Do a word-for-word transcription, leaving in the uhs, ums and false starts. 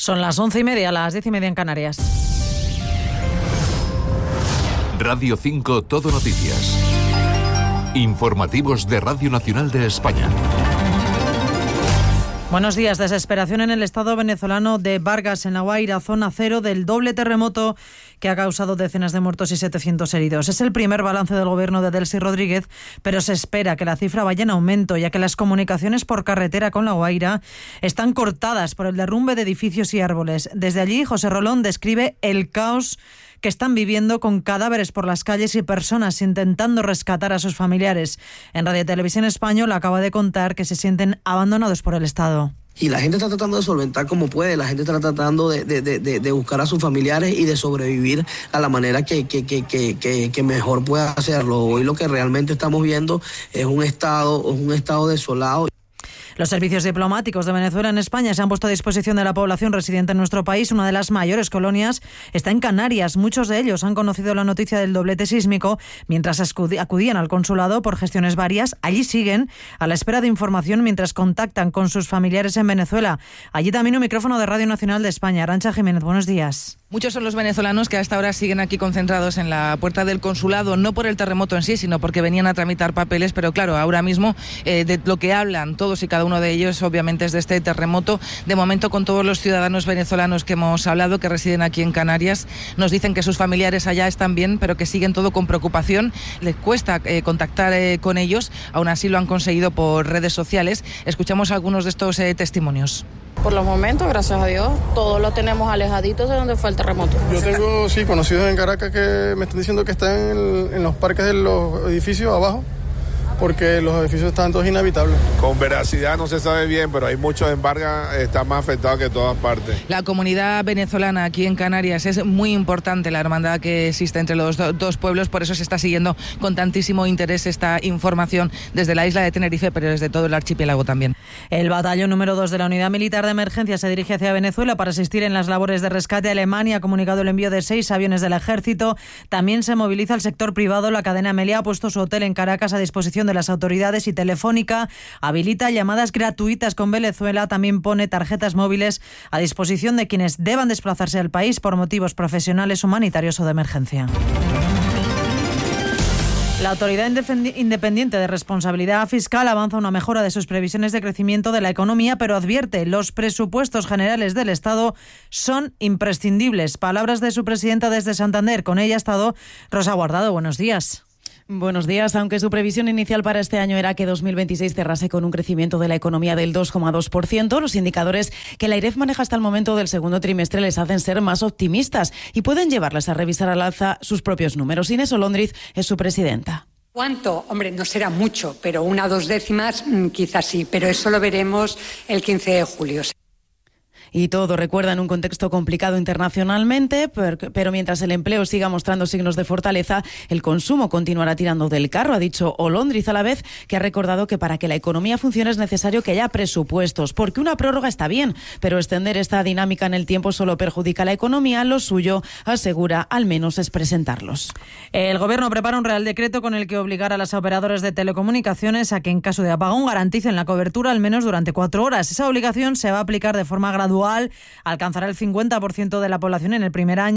Son las once y media, las diez y media en Canarias. Radio cinco Todo Noticias. Informativos de Radio Nacional de España. Buenos días. Desesperación en el estado venezolano de Vargas, en La Guaira, zona cero del doble terremoto que ha causado decenas de muertos y setecientos heridos. Es el primer balance del gobierno de Delcy Rodríguez, pero se espera que la cifra vaya en aumento, ya que las comunicaciones por carretera con La Guaira están cortadas por el derrumbe de edificios y árboles. Desde allí, José Rolón describe el caos que están viviendo, con cadáveres por las calles y personas intentando rescatar a sus familiares. En Radio Televisión Española acaba de contar que se sienten abandonados por el Estado. Y la gente está tratando de solventar como puede, la gente está tratando de, de, de, de buscar a sus familiares y de sobrevivir a la manera que, que, que, que, que, que mejor pueda hacerlo. Hoy lo que realmente estamos viendo es un estado, un estado desolado. Los servicios diplomáticos de Venezuela en España se han puesto a disposición de la población residente en nuestro país. Una de las mayores colonias está en Canarias. Muchos de ellos han conocido la noticia del doblete sísmico mientras acudían al consulado por gestiones varias. Allí siguen a la espera de información mientras contactan con sus familiares en Venezuela. Allí también un micrófono de Radio Nacional de España. Arantxa Jiménez, buenos días. Muchos son los venezolanos que a esta hora siguen aquí concentrados en la puerta del consulado, no por el terremoto en sí, sino porque venían a tramitar papeles, pero claro, ahora mismo eh, de lo que hablan todos y cada uno de ellos, obviamente, es de este terremoto. De momento, con todos los ciudadanos venezolanos que hemos hablado, que residen aquí en Canarias, nos dicen que sus familiares allá están bien, pero que siguen todo con preocupación. Les cuesta eh, contactar eh, con ellos, aún así lo han conseguido por redes sociales. Escuchamos algunos de estos eh, testimonios. Por los momentos, gracias a Dios, todos lo tenemos alejaditos de donde fue el terremoto. Yo tengo, sí, conocidos en Caracas que me están diciendo que están en, el, en los parques de los edificios abajo, porque los edificios están todos inhabitables. Con veracidad no se sabe bien, pero hay muchos en Vargas, están más afectados que en todas partes. La comunidad venezolana aquí en Canarias es muy importante, la hermandad que existe entre los do- dos pueblos, por eso se está siguiendo con tantísimo interés esta información desde la isla de Tenerife, pero desde todo el archipiélago también. El batallón número dos de la Unidad Militar de Emergencia se dirige hacia Venezuela para asistir en las labores de rescate. Alemania ha comunicado el envío de seis aviones del ejército. También se moviliza el sector privado. La cadena Meliá ha puesto su hotel en Caracas a disposición de las autoridades y Telefónica habilita llamadas gratuitas con Venezuela. También pone tarjetas móviles a disposición de quienes deban desplazarse al país por motivos profesionales, humanitarios o de emergencia. La Autoridad Independiente de Responsabilidad Fiscal avanza una mejora de sus previsiones de crecimiento de la economía, pero advierte: los presupuestos generales del Estado son imprescindibles. Palabras de su presidenta desde Santander. Con ella ha estado Rosa Guardado. Buenos días. Buenos días. Aunque su previsión inicial para este año era que dos mil veintiséis cerrase con un crecimiento de la economía del dos coma dos por ciento, los indicadores que la AIREF maneja hasta el momento del segundo trimestre les hacen ser más optimistas y pueden llevarles a revisar al alza sus propios números. Inés Olóndriz es su presidenta. ¿Cuánto? Hombre, no será mucho, pero una o dos décimas quizás sí, pero eso lo veremos el quince de julio. Y todo, recuerda, en un contexto complicado internacionalmente, pero mientras el empleo siga mostrando signos de fortaleza, el consumo continuará tirando del carro, ha dicho Olóndriz, a la vez que ha recordado que para que la economía funcione es necesario que haya presupuestos, porque una prórroga está bien, pero extender esta dinámica en el tiempo solo perjudica a la economía. Lo suyo, asegura, al menos es presentarlos. El Gobierno prepara un real decreto con el que obligará a las operadoras de telecomunicaciones a que en caso de apagón garanticen la cobertura al menos durante cuatro horas. Esa obligación se va a aplicar de forma gradual. Alcanzará el cincuenta por ciento de la población en el primer año.